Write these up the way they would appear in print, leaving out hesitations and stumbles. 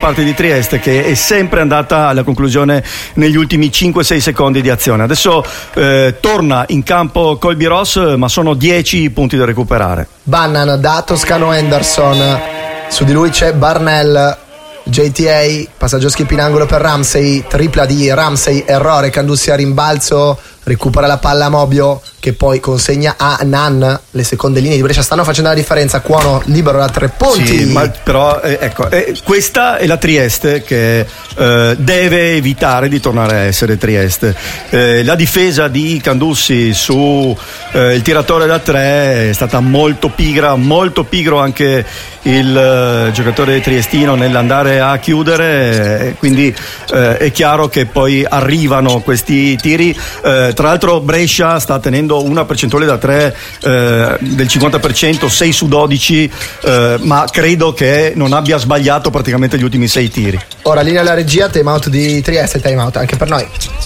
parte di Trieste, che è sempre andata alla conclusione negli ultimi 5-6 secondi di azione. Adesso torna in campo Colby Ross, ma sono 10 punti da recuperare. Bannan da Toscano Henderson, su di lui c'è Barnell. JTA, passaggio skip in angolo per Ramsey, tripla di Ramsey, errore, Candussi a rimbalzo, recupera la palla Mobio che poi consegna a Nan. Le seconde linee di Brescia stanno facendo la differenza. Cuono libero da 3 punti. Sì, ma però ecco, questa è la Trieste che deve evitare di tornare a essere Trieste. La difesa di Candussi su il tiratore da 3 è stata molto pigra, molto pigro anche il giocatore triestino nell'andare a chiudere, quindi è chiaro che poi arrivano questi tiri. Tra l'altro Brescia sta tenendo una percentuale da 3 del 50%, 6 su 12, ma credo che non abbia sbagliato praticamente gli ultimi 6 tiri. Ora linea alla regia, time out di Trieste, time out anche per noi.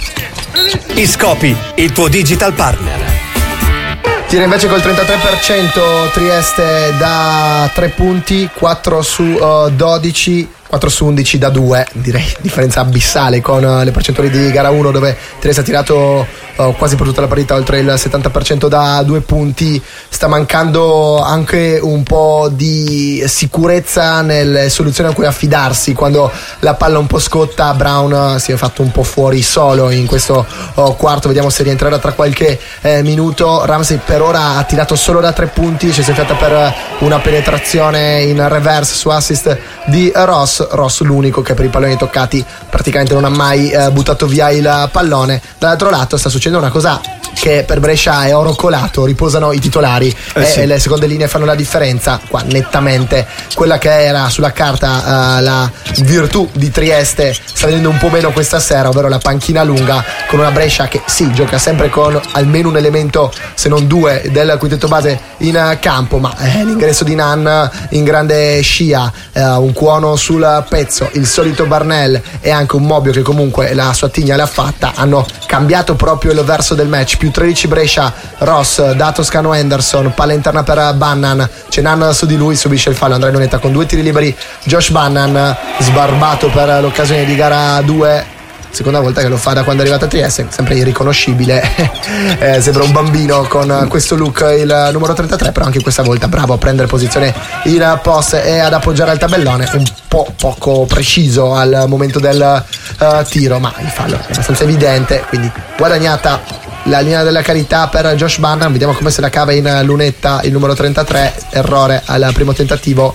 Iscopi, il tuo digital partner. Tira invece col 33% Trieste da 3 punti, 4 su 12, 4 su 11 da 2, direi differenza abissale con le percentuali di gara 1 dove Trieste ha tirato quasi per tutta la partita oltre il 70% da 2 punti. Sta mancando anche un po' di sicurezza nelle soluzioni a cui affidarsi. Quando la palla un po' scotta, Brown si è fatto un po' fuori solo in questo quarto, vediamo se rientrerà tra qualche minuto. Ramsey per ora ha tirato solo da 3 punti, ci si è fatta per una penetrazione in reverse su assist di Ross, l'unico che per i palloni toccati praticamente non ha mai buttato via il pallone. Dall'altro lato sta succedendo una cosa che per Brescia è oro colato, riposano i titolari e le seconde linee fanno la differenza. Qua nettamente quella che era sulla carta la virtù di Trieste sta vedendo un po' meno questa sera, ovvero la panchina lunga, con una Brescia che sì, gioca sempre con almeno un elemento se non 2 del quintetto base in campo, ma l'ingresso di Nan in grande scia, un Cuono sul pezzo, il solito Barnell e anche un Mobio che comunque la sua tigna l'ha fatta, hanno cambiato proprio il verso del match. Più 13 Brescia, Ross da Toscano Henderson, palla interna per Bannan, c'è Nan su di lui, subisce il fallo Andrea Lunetta con 2 tiri liberi. Josh Bannan sbarbato per l'occasione di gara 2, seconda volta che lo fa da quando è arrivato a Trieste, sempre irriconoscibile. Sembra un bambino con questo look il numero 33, però anche questa volta bravo a prendere posizione in post e ad appoggiare al tabellone, un po' poco preciso al momento del tiro, ma il fallo è abbastanza evidente, quindi guadagnata la linea della carità per Josh Bannan. Vediamo come se la cava in lunetta il numero 33, errore al primo tentativo.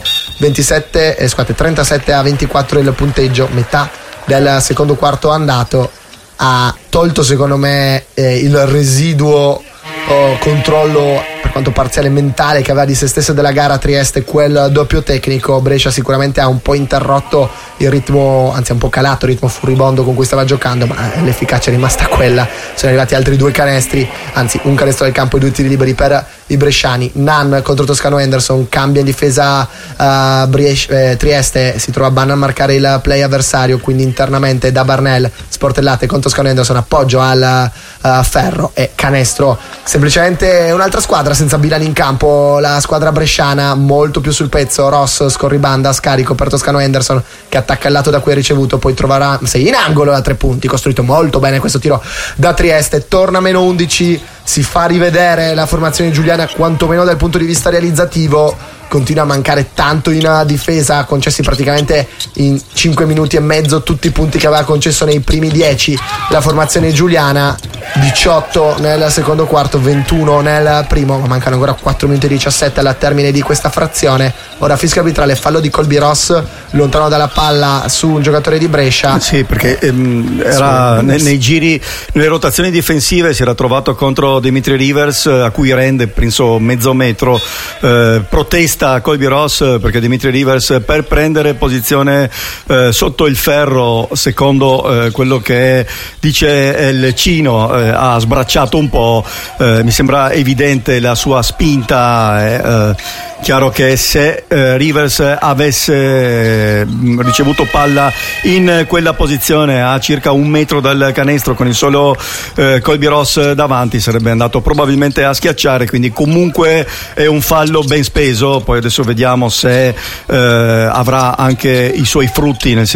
37 a 24 il punteggio, metà del secondo quarto andato. Ha tolto secondo me il residuo controllo, per quanto parziale, mentale che aveva di se stesso della gara Trieste, quel doppio tecnico. Brescia sicuramente ha un po' interrotto il ritmo, anzi ha un po' calato il ritmo furibondo con cui stava giocando, ma l'efficacia è rimasta quella. Sono arrivati altri 2 canestri, anzi un canestro del campo e 2 tiri liberi per i bresciani. Nan contro Toscano Henderson, cambia in difesa Trieste, si trova Bannan a marcare il play avversario, quindi internamente da Barnell, sportellate con Toscano Henderson, appoggio al ferro e canestro. Semplicemente un'altra squadra senza Bilan in campo, la squadra bresciana molto più sul pezzo. Ross scorribanda, scarico per Toscano Henderson che attacca il lato da cui ha ricevuto, poi troverà in angolo da 3 punti, costruito molto bene questo tiro da Trieste. Torna meno 11, si fa rivedere la formazione giuliana quantomeno dal punto di vista realizzativo. Continua a mancare tanto in difesa, concessi praticamente in 5 minuti e mezzo tutti i punti che aveva concesso nei primi 10 la formazione giuliana. 18 nel secondo quarto, 21 nel primo, ma mancano ancora 4 minuti e 17 al termine di questa frazione. Ora fischio arbitrale, fallo di Colby Ross, lontano dalla palla su un giocatore di Brescia. Sì, perché era nei giri, nelle rotazioni difensive si era trovato contro Dimitri Rivers, a cui rende penso mezzo metro. Protesta Colby Ross perché Dimitri Rivers, per prendere posizione sotto il ferro, secondo quello che dice il Cino, ha sbracciato un po'. Mi sembra evidente la sua spinta. Chiaro che se Rivers avesse ricevuto palla in quella posizione a circa 1 metro dal canestro con il solo Colby Ross davanti, sarebbe andato probabilmente a schiacciare, quindi comunque è un fallo ben speso. Poi adesso vediamo se avrà anche i suoi frutti, nel